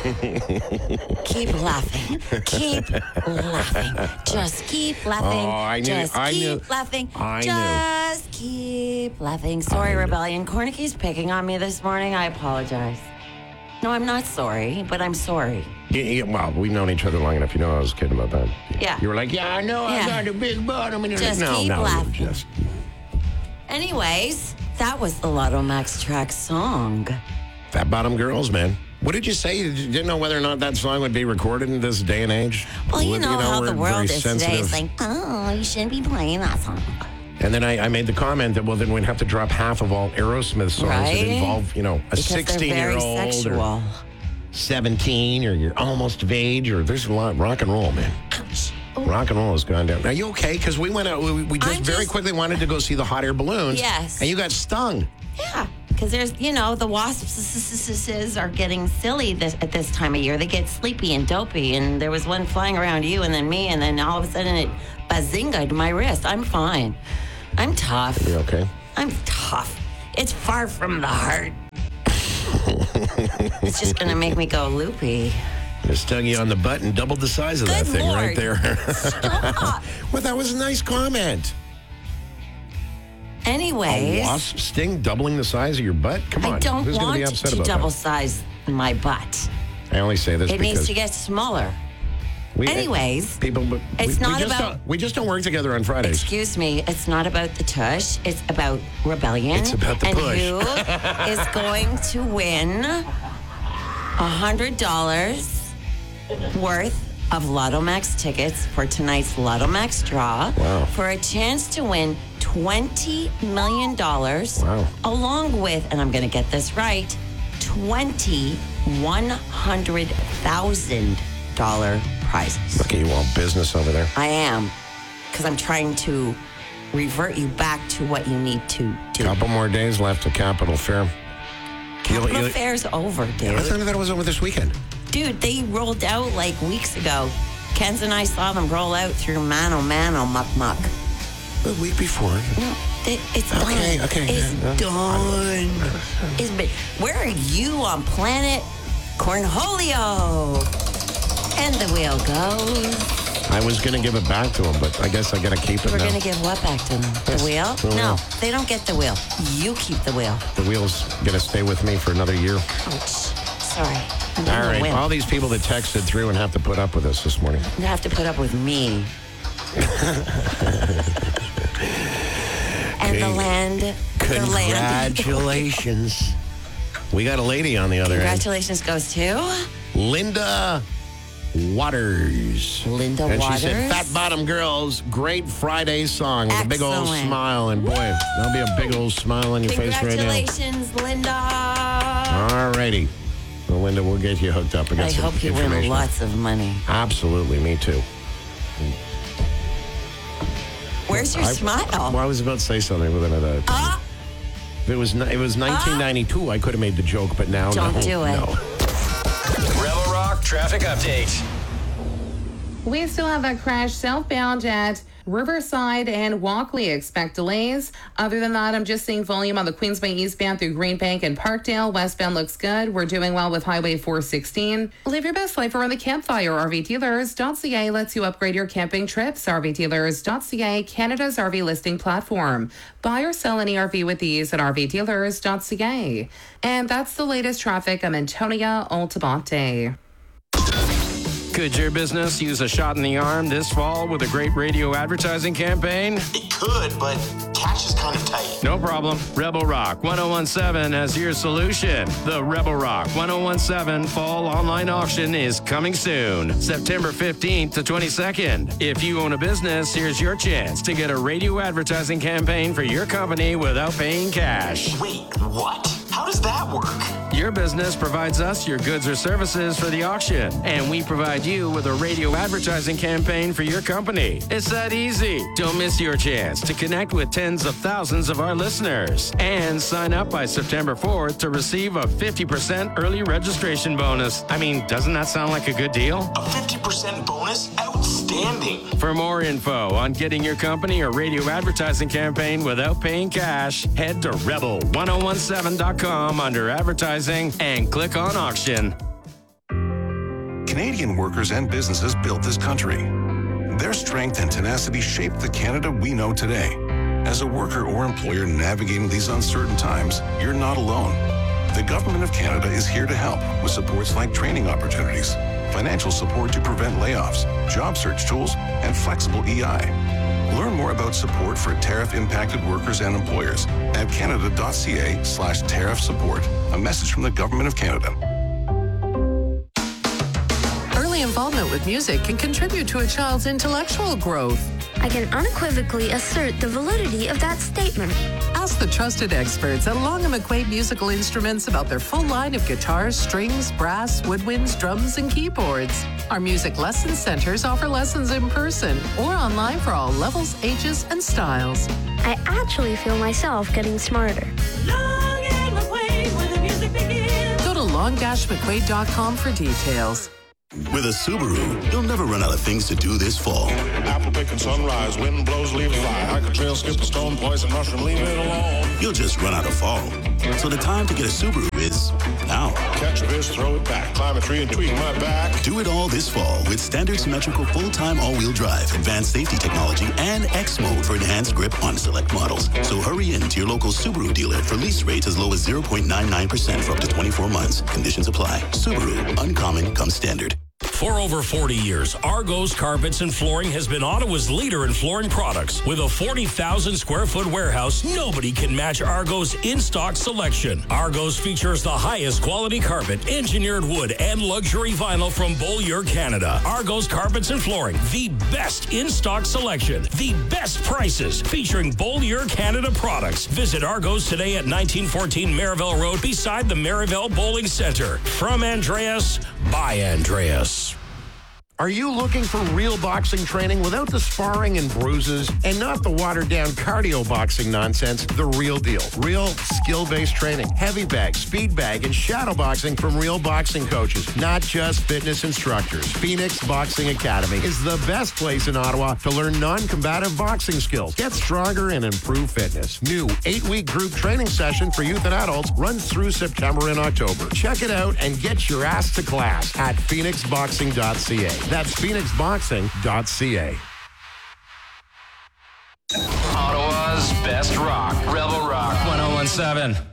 Keep laughing. Keep laughing. Just keep laughing. Oh, I knew. Just I keep knew. laughing. I knew. Just keep laughing. Sorry, Rebellion. Cornicky's picking on me this morning. I apologize. No, I'm not sorry, but I'm sorry. Well, we've known each other long enough. You know I was kidding about that. Yeah. You were like, I know I Yeah. got a big butt. I mean, Just no, keep no, laughing. just Anyways, that was the Lotto Max track song. Fat Bottom Girls, man. What did you say? You didn't know whether or not that song would be recorded in this day and age? Well, you know how we're the world very is today. sensitive. It's like, oh, you shouldn't be playing that song. And then I made the comment that, well, then we'd have to drop half of all Aerosmith songs that Right? involve, a Because they're very 16-year-old or sexual. 17 or you're almost of age or there's a lot rock and roll, man. Ouch. Rock and roll has gone down. Are you okay? Because we went out, we just very quickly wanted to go see the hot air balloons. Yes. And you got stung. Yeah, because there's, the wasps are getting silly at this time of year. They get sleepy and dopey, and there was one flying around you and then me, and then all of a sudden it bazinga'd my wrist. I'm fine. I'm tough. You okay? I'm tough. It's far from the heart. It's just going to make me go loopy. It stung you on the butt and doubled the size of that Good thing Lord. right there. Stop. Well, that was a nice comment. Anyways, A wasp sting doubling the size of your butt? Come on. I don't Who's want going to be upset to about double that? size my butt. I only say this It because needs to get smaller. Anyways, we just don't work together on Fridays. Excuse me, it's not about the tush. It's about rebellion. It's about the and push. who is going to win $100 worth of Lotto Max tickets for tonight's Lotto Max draw Wow. for a chance to win $20 million along with, and I'm going to get this right, $100,000 prizes. Look at you all business over there. I am, because I'm trying to revert you back to what you need to do. Couple more days left to Capital Fair. Capital Fair's over, dude. I thought that was over this weekend. Dude, they rolled out like weeks ago. Ken's and I saw them roll out through Mano Muck Muck. The week before. No, it's done. Okay. It's done. It's been, where are you on planet Cornholio? And the wheel goes. I was going to give it back to him, but I guess I got to keep it We're now. going to give what back to them? The wheel? the wheel. No, they don't get the wheel. You keep the wheel. The wheel's going to stay with me for another year. Ouch. Sorry. I'm All gonna right. win. All these people that texted through and have to put up with us this morning. You have to put up with me. And the land. Congratulations. We got a lady on the other Congratulations goes to end. Linda Waters. Linda and Waters. she said, Fat Bottom Girls, great Friday song with a big old Excellent. smile. And boy, there'll be a big old smile on your face right now. Congratulations, Linda. All righty. Well, Linda, we'll get you hooked up. I hope you win lots of money. Absolutely, me too. Where's your smile? Well, I was about to say something with another. If it was 1992, I could have made the joke, but now Don't do it. No. Rebel Rock traffic update. We still have that crash southbound at Riverside and Walkley. Expect delays. Other than that, I'm just seeing volume on the Queensway eastbound through Greenbank and Parkdale. Westbound looks good. We're doing well with Highway 416. Live your best life around the campfire. RVDealers.ca lets you upgrade your camping trips. RVDealers.ca, Canada's RV listing platform. Buy or sell any RV with ease at RVDealers.ca. And that's the latest traffic. I'm Antonia Altamonte. Could your business use a shot in the arm this fall with a great radio advertising campaign? It could, but cash is kind of tight. No problem. Rebel Rock 1017 has your solution. The Rebel Rock 1017 Fall Online Auction is coming soon, September 15th to 22nd. If you own a business, here's your chance to get a radio advertising campaign for your company without paying cash. Wait, what? How does that work? Your business provides us your goods or services for the auction, and we provide you with a radio advertising campaign for your company. It's that easy. Don't miss your chance to connect with tens of thousands of our listeners and sign up by September 4th to receive a 50% early registration bonus. I mean, doesn't that sound like a good deal? A 50% bonus? Outstanding. For more info on getting your company or radio advertising campaign without paying cash, head to rebel1017.com under advertising and click on auction. Canadian workers and businesses built this country. Their strength and tenacity shaped the Canada we know today. As a worker or employer navigating these uncertain times, you're not alone. The Government of Canada is here to help with supports like training opportunities, financial support to prevent layoffs, job search tools, and flexible EI. Learn more about support for tariff-impacted workers and employers at canada.ca/tariff support. A message from the Government of Canada. Early involvement with music can contribute to a child's intellectual growth. I can unequivocally assert the validity of that statement. Ask the trusted experts at Long & McQuaid Musical Instruments about their full line of guitars, strings, brass, woodwinds, drums, and keyboards. Our music lesson centers offer lessons in person or online for all levels, ages, and styles. I actually feel myself getting smarter. Long and McQuaid, where the music begins. Go to long-mcquaid.com for details. With a Subaru, you'll never run out of things to do this fall. Apple picking sunrise, wind blows, leaves fly. Hike a trail, skip a stone, poison mushroom, leave it alone. You'll just run out of fall. So the time to get a Subaru is now. Catch a fish, throw it back, climb a tree and tweak my back. Do it all this fall with standard symmetrical full-time all-wheel drive, advanced safety technology, and X mode for enhanced grip on select models. So hurry in to your local Subaru dealer for lease rates as low as 0.99% for up to 24 months. Conditions apply. Subaru, uncommon comes standard. For over 40 years, Argos Carpets and Flooring has been Ottawa's leader in flooring products. With a 40,000 square foot warehouse, nobody can match Argos' in-stock selection. Argos features the highest quality carpet, engineered wood, and luxury vinyl from Beaulieu, Canada. Argos Carpets and Flooring, the best in-stock selection, the best prices, featuring Beaulieu, Canada products. Visit Argos today at 1914 Merivale Road beside the Merivale Bowling Center. From Andreas, by Andreas. Are you looking for real boxing training without the sparring and bruises and not the watered-down cardio boxing nonsense? The real deal. Real skill-based training. Heavy bag, speed bag, and shadow boxing from real boxing coaches, not just fitness instructors. Phoenix Boxing Academy is the best place in Ottawa to learn non-combative boxing skills, get stronger, and improve fitness. New 8-week group training session for youth and adults runs through September and October. Check it out and get your ass to class at phoenixboxing.ca. That's phoenixboxing.ca. Ottawa's best rock, Rebel Rock 101.7.